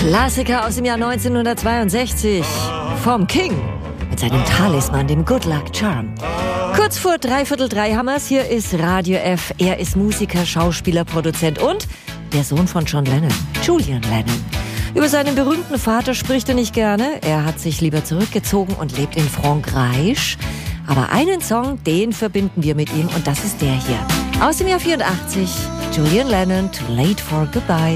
Klassiker aus dem Jahr 1962. Vom King mit seinem Talisman, dem Good Luck Charm. Kurz vor 2:45 haben wir's. Hier ist Radio F. Er ist Musiker, Schauspieler, Produzent und der Sohn von John Lennon, Julian Lennon. Über seinen berühmten Vater spricht er nicht gerne. Er hat sich lieber zurückgezogen und lebt in Frankreich. Aber einen Song, den verbinden wir mit ihm und das ist der hier. Aus dem Jahr 84, Julian Lennon, Too Late for Goodbye.